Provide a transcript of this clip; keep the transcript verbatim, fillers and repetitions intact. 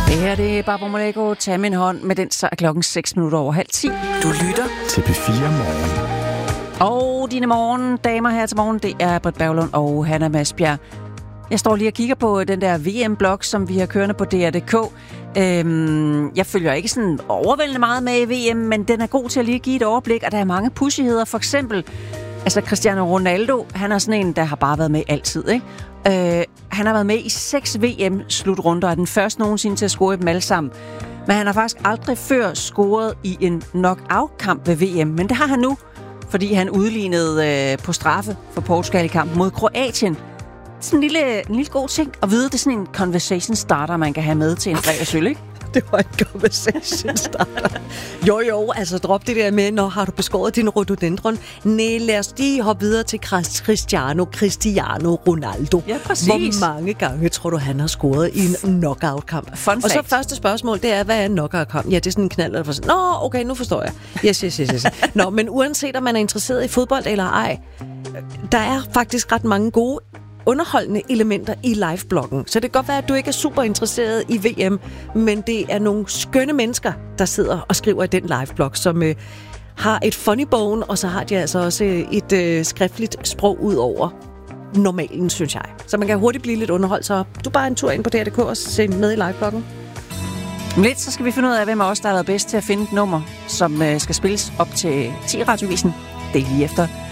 Det her det er Barbara Moleko. Tag min hånd med den, så er klokken seks minutter over halv ti. Du lytter til P fire Morgen. Og dine morgendamer her til morgen, det er Britt Berglund og Hanna Masbjerg. Jeg står lige og kigger på den der V M-blog, som vi har kørende på D R punktum d k. Øhm, jeg følger ikke sådan overvældende meget med i V M, men den er god til at lige give et overblik, og der er mange pussigheder. For eksempel, altså Cristiano Ronaldo, han er sådan en, der har bare været med altid, ikke? Øh, han har været med i seks V M-slutrunder, og er den første nogensinde til at score i dem alle sammen. Men han har faktisk aldrig før scoret i en knock-out-kamp ved V M, men det har han nu, fordi han udlignede øh, på straffe for Portugal i kampen mod Kroatien. Sådan en lille, en lille god ting at vide, det er sådan en conversation starter, man kan have med til en fredagsøl, ikke? Det var en conversation starter. Jo, jo, altså drop det der med, når har du beskåret din rhododendron? Nej, lad os lige hoppe videre til Cristiano, Cristiano Ronaldo. Ja, præcis. Hvor mange gange tror du, han har scoret i en knockout-kamp? Fun Og så fact. første spørgsmål, det er, hvad er en knockout-kamp? Ja, det er sådan en knald, der får sådan, nå, okay, nu forstår jeg. Yes, yes, yes, yes. Nå, men uanset om man er interesseret i fodbold eller ej, der er faktisk ret mange gode underholdende elementer i livebloggen. Så det kan godt være, at du ikke er super interesseret i V M, men det er nogle skønne mennesker, der sidder og skriver i den liveblog, som øh, har et funny bone, og så har de altså også et øh, skriftligt sprog ud over normalen, synes jeg. Så man kan hurtigt blive lidt underholdt, så du bare en tur ind på D R punktum d k og se med i livebloggen. Om lidt, så skal vi finde ud af, hvem af os, der har været bedst til at finde et nummer, som øh, skal spilles op til ti-radiovisen. Det er lige efter